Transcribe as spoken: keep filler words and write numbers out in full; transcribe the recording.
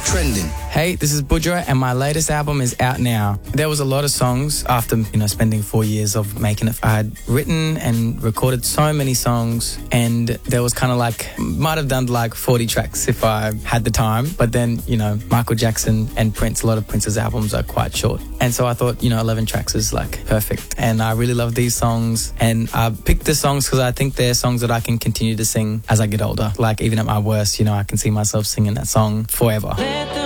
Trending. Hey, this is Budra and my latest album is out now. There was a lot of songs after, you know, spending four years of making it. I had written and recorded so many songs and there was kind of like, might have done like forty tracks if I had the time. But then, you know, Michael Jackson and Prince, a lot of Prince's albums are quite short. And so I thought, you know, eleven tracks is like perfect. And I really love these songs. And I picked the songs because I think they're songs that I can continue to sing as I get older. Like even at my worst, you know, I can see myself singing that song forever.